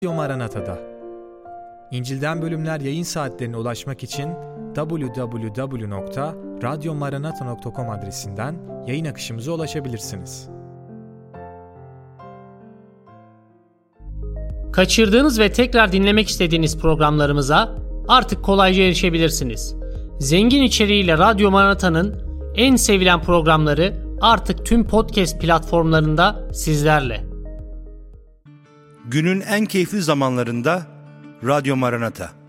Radyo Maranata'da. İncil'den bölümler yayın saatlerine ulaşmak için www.radyomaranata.com adresinden yayın akışımıza ulaşabilirsiniz. Kaçırdığınız ve tekrar dinlemek istediğiniz programlarımıza artık kolayca erişebilirsiniz. Zengin içeriğiyle Radyo Maranata'nın en sevilen programları artık tüm podcast platformlarında sizlerle. Günün en keyifli zamanlarında Radyo Maranata.